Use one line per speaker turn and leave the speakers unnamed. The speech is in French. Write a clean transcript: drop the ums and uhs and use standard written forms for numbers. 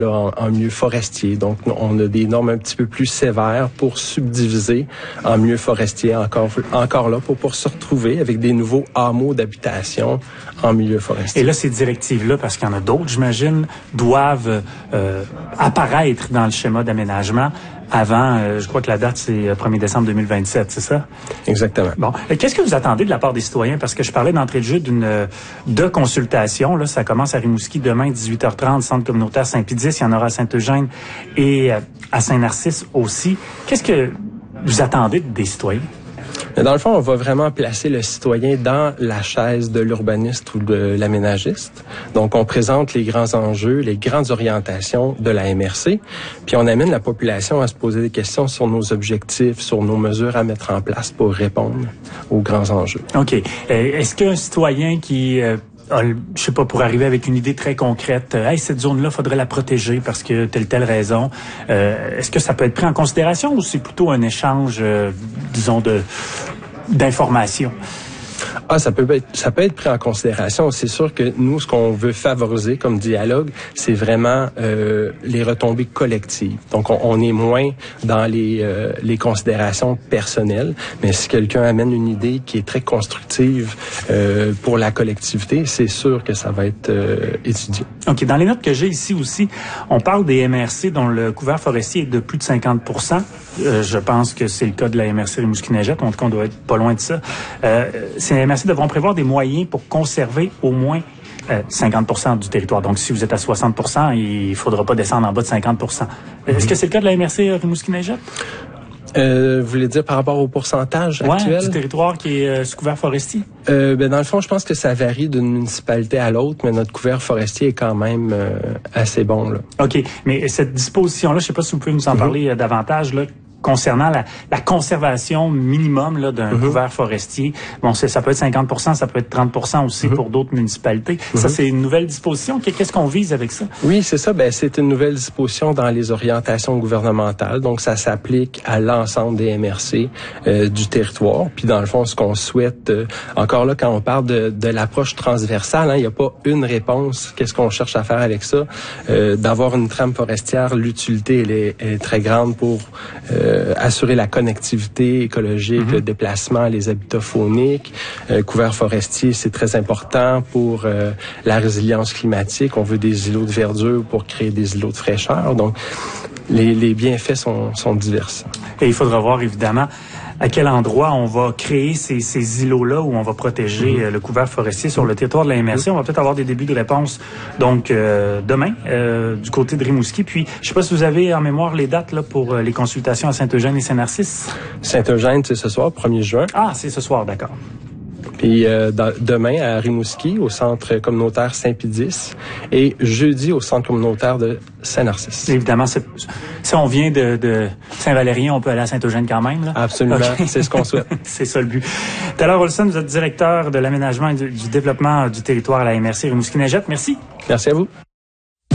en milieu forestier. Donc, on a des normes un petit peu plus sévères pour subdiviser en milieu forestier encore là pour se retrouver avec des nouveaux hameaux d'habitation en milieu forestier.
Et là, ces directives-là, parce qu'il y en a d'autres, j'imagine, doivent apparaître dans le schéma d'aménagement avant, je crois que la date, c'est 1er décembre 2027, c'est ça?
Exactement.
Bon. Qu'est-ce que vous attendez de la part des citoyens? Parce que je parlais d'entrée de jeu de consultation. Là, ça commence à Rimouski demain, 18h30, centre communautaire Saint-Pédis. Il y en aura à Saint-Eugène et à Saint-Narcisse aussi. Qu'est-ce que vous attendez des citoyens?
Dans le fond, on va vraiment placer le citoyen dans la chaise de l'urbaniste ou de l'aménagiste. Donc, on présente les grands enjeux, les grandes orientations de la MRC, puis on amène la population à se poser des questions sur nos objectifs, sur nos mesures à mettre en place pour répondre aux grands enjeux.
OK. Est-ce qu'un citoyen qui... je sais pas, pour arriver avec une idée très concrète, cette zone-là, faudrait la protéger parce que telle raison. Est-ce que ça peut être pris en considération ou c'est plutôt un échange, disons, d'informations?
Ça peut être pris en considération. C'est sûr que nous, ce qu'on veut favoriser comme dialogue, c'est vraiment les retombées collectives. Donc, on est moins dans les considérations personnelles, mais si quelqu'un amène une idée qui est très constructive pour la collectivité, c'est sûr que ça va être étudié.
OK. Dans les notes que j'ai ici aussi, on parle des MRC dont le couvert forestier est de plus de 50 %. Je pense que c'est le cas de la MRC Rimouski-Neigette. En tout cas, on doit être pas loin de ça. Ces MRC devront prévoir des moyens pour conserver au moins 50 % du territoire. Donc, si vous êtes à 60 %, il faudra pas descendre en bas de 50 %. Est-ce que c'est le cas de la MRC Rimouski-Neigette?
Vous voulez dire par rapport au pourcentage actuel?
Du territoire qui est sous couvert forestier?
Dans le fond, je pense que ça varie d'une municipalité à l'autre, mais notre couvert forestier est quand même assez bon, là. OK.
Mais cette disposition-là, je sais pas si vous pouvez nous en parler davantage, là, concernant la conservation minimum là d'un couvert forestier. Bon, ça peut être 50 %, ça peut être 30 % aussi pour d'autres municipalités. Ça, c'est une nouvelle disposition. Qu'est-ce qu'on vise avec ça?
Oui, c'est ça. C'est une nouvelle disposition dans les orientations gouvernementales. Donc, ça s'applique à l'ensemble des MRC du territoire. Puis, dans le fond, ce qu'on souhaite, encore là, quand on parle de l'approche transversale, il n'y a pas une réponse. Qu'est-ce qu'on cherche à faire avec ça? D'avoir une trame forestière, l'utilité, elle est très grande pour assurer la connectivité écologique, le déplacement, les habitats fauniques. Couvert forestier, c'est très important pour la résilience climatique. On veut des îlots de verdure pour créer des îlots de fraîcheur. Donc, les bienfaits sont divers.
Et il faudra voir, évidemment, à quel endroit on va créer ces îlots-là où on va protéger le couvert forestier sur le territoire de la MRC. On va peut-être avoir des débuts de réponse donc demain du côté de Rimouski. Puis, je sais pas si vous avez en mémoire les dates là pour les consultations à Saint-Eugène et Saint-Narcisse.
Saint-Eugène, c'est ce soir, 1er juin.
Ah, c'est ce soir, d'accord.
Puis demain à Rimouski, au centre communautaire Saint-Pédis, et jeudi au centre communautaire de Saint-Narcisse.
Évidemment, si on vient de Saint-Valérien, on peut aller à Saint-Eugène quand même, là?
Absolument, okay. C'est ce qu'on souhaite.
C'est ça le but. Taylor Olson, vous êtes directeur de l'aménagement et du développement du territoire à la MRC Rimouski-Neigette. Merci.
Merci à vous.